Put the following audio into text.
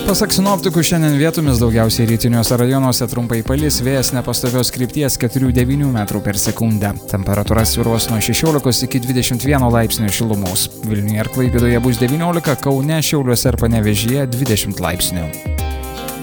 Pasak sinoptikų, šiandien vietomis daugiausiai rytiniuose rajonuose trumpai palis, vėjas nepastovios krypties 4–9 m/s. Temperatūra svyruos nuo 16 iki 21 laipsnių šilumos. Vilniuje ir Klaipėdoje bus 19, Kaune, Šiauliuose ir Panevėžyje 20 laipsnių.